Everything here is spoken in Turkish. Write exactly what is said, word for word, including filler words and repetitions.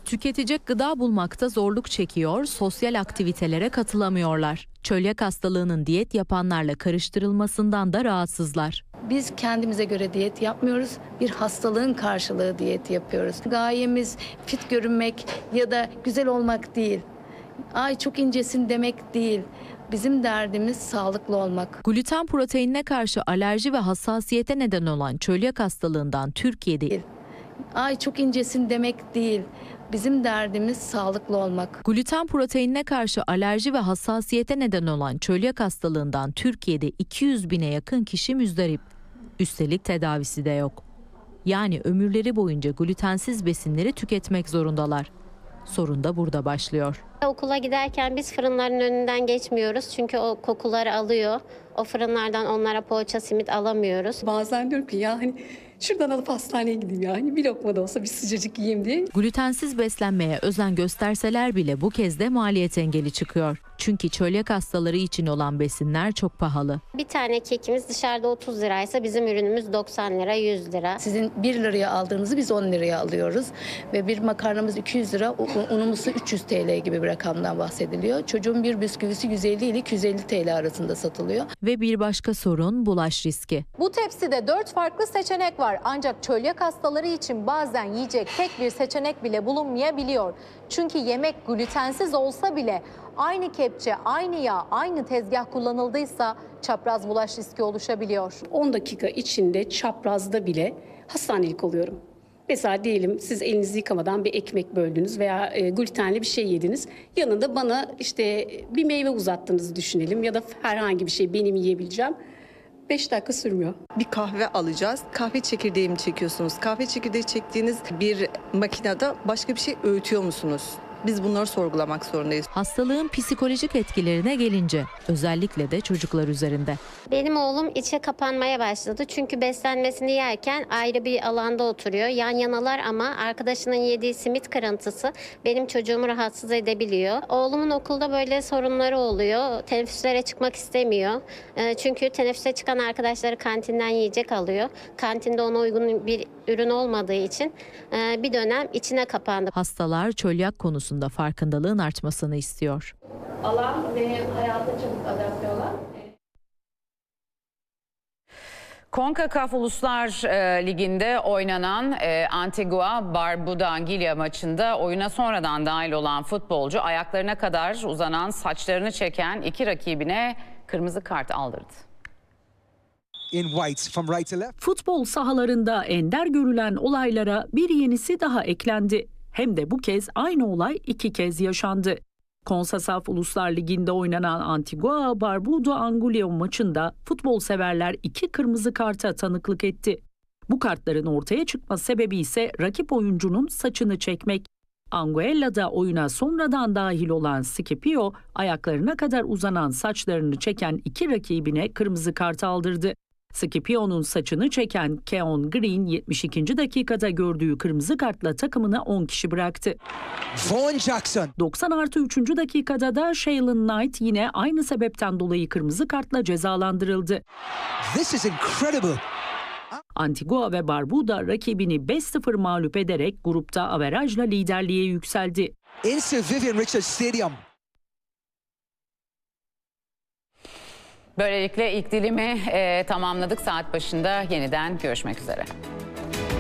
Tüketecek gıda bulmakta zorluk çekiyor, sosyal aktivitelere katılamıyorlar. Çölyak hastalığının diyet yapanlarla karıştırılmasından da rahatsızlar. Biz kendimize göre diyet yapmıyoruz, bir hastalığın karşılığı diyet yapıyoruz. Gayemiz fit görünmek ya da güzel olmak değil. Ay çok incesin demek değil. Bizim derdimiz sağlıklı olmak. Gluten proteinine karşı alerji ve hassasiyete neden olan çölyak hastalığından Türkiye'de Ay çok incesin demek değil. Bizim derdimiz sağlıklı olmak. Gluten proteinine karşı alerji ve hassasiyete neden olan çölyak hastalığından Türkiye'de iki yüz bine yakın kişi müzdarip. Üstelik tedavisi de yok. Yani ömürleri boyunca glutensiz besinleri tüketmek zorundalar. Sorun da burada başlıyor. Okula giderken biz fırınların önünden geçmiyoruz çünkü o kokuları alıyor. O fırınlardan onlara poğaça, simit alamıyoruz. Bazen diyorum ki ya hani şuradan alıp hastaneye gideyim ya. Hani bir lokma da olsa bir sıcacık yiyeyim diye. Glutensiz beslenmeye özen gösterseler bile bu kez de maliyet engeli çıkıyor. Çünkü çölyak hastaları için olan besinler çok pahalı. Bir tane kekimiz dışarıda otuz liraysa bizim ürünümüz doksan lira, yüz lira. Sizin bir liraya aldığınızı biz on liraya alıyoruz. Ve bir makarnamız iki yüz lira, unumuz üç yüz T L gibi bir rakamdan bahsediliyor. Çocuğun bir bisküvisi yüz elli ile iki yüz elli T L arasında satılıyor. Ve bir başka sorun bulaş riski. Bu tepside dört farklı seçenek var. Ancak çölyak hastaları için bazen yiyecek tek bir seçenek bile bulunmayabiliyor. Çünkü yemek glutensiz olsa bile aynı kepçe, aynı yağ, aynı tezgah kullanıldıysa çapraz bulaş riski oluşabiliyor. on dakika içinde çaprazda bile hastanelik oluyorum. Mesela diyelim siz elinizi yıkamadan bir ekmek böldünüz veya e, glutenli bir şey yediniz. Yanında bana işte bir meyve uzattığınızı düşünelim ya da herhangi bir şey benim yiyebileceğim. beş dakika sürmüyor. Bir kahve alacağız. Kahve çekirdeği mi çekiyorsunuz? Kahve çekirdeği çektiğiniz bir makinede başka bir şey öğütüyor musunuz? Biz bunları sorgulamak zorundayız. Hastalığın psikolojik etkilerine gelince özellikle de çocuklar üzerinde. Benim oğlum içe kapanmaya başladı. Çünkü beslenmesini yerken ayrı bir alanda oturuyor. Yan yanalar ama arkadaşının yediği simit kırıntısı benim çocuğumu rahatsız edebiliyor. Oğlumun okulda böyle sorunları oluyor. Teneffüslere çıkmak istemiyor. Çünkü teneffüse çıkan arkadaşları kantinden yiyecek alıyor. Kantinde ona uygun bir ürün olmadığı için bir dönem içine kapandı. Hastalar çölyak konusunda farkındalığın artmasını istiyor. Alan ve hayata çabuk adapte olan. CONCACAF Uluslar e, Ligi'nde oynanan e, Antigua-Barbuda maçında oyuna sonradan dahil olan futbolcu ayaklarına kadar uzanan saçlarını çeken iki rakibine kırmızı kart aldırdı. In white, from right to left. Futbol sahalarında ender görülen olaylara bir yenisi daha eklendi. Hem de bu kez aynı olay iki kez yaşandı. CONCACAF Uluslar Ligi'nde oynanan Antigua-Barbuda maçında futbol severler iki kırmızı karta tanıklık etti. Bu kartların ortaya çıkma sebebi ise rakip oyuncunun saçını çekmek. Anguella'da oyuna sonradan dahil olan Scipio, ayaklarına kadar uzanan saçlarını çeken iki rakibine kırmızı kart aldırdı. Scipio'nun saçını çeken Keon Green yetmiş ikinci dakikada gördüğü kırmızı kartla takımına on kişi bıraktı. Vaughn Jackson. doksan artı üçüncü dakikada da Shaylin Knight yine aynı sebepten dolayı kırmızı kartla cezalandırıldı. This is incredible. Antigua ve Barbuda rakibini beş sıfır mağlup ederek grupta averajla liderliğe yükseldi. In Sir Vivian Richards Stadium. Böylelikle ilk dilimi e, tamamladık. Saat başında yeniden görüşmek üzere.